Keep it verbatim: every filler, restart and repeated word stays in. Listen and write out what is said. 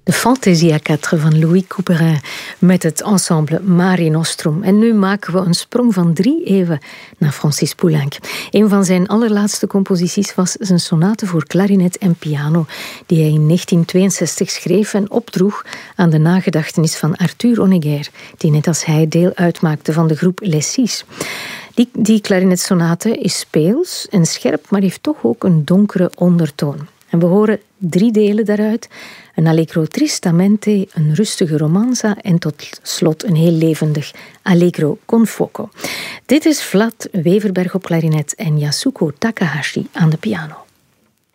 De Fantasie à quatre van Louis Couperin met het ensemble Mare Nostrum. En nu maken we een sprong van drie eeuwen naar Francis Poulenc. Een van zijn allerlaatste composities was zijn sonate voor klarinet en piano, die hij in negentien tweeënzestig schreef en opdroeg aan de nagedachtenis van Arthur Honegger, die net als hij deel uitmaakte van de groep Les Six. Die, die klarinetsonate is speels en scherp, maar heeft toch ook een donkere ondertoon. En we horen drie delen daaruit. Een allegro tristamente, een rustige romanza en tot slot een heel levendig allegro con fuoco. Dit is Vlad Weverberg op klarinet en Yasuko Takahashi aan de piano.